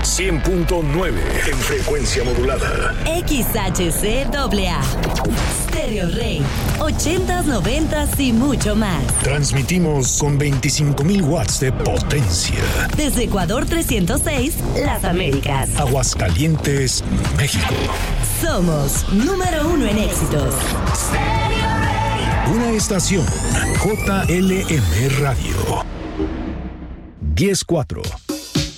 100.9 en frecuencia modulada. XHCAA. Stereo Rey. 80s, 90s y mucho más. Transmitimos con 25,000 watts de potencia. Desde Ecuador 306, Las Américas. Aguascalientes, México. Somos número 1 en éxitos. Una estación JLM Radio. 10-4.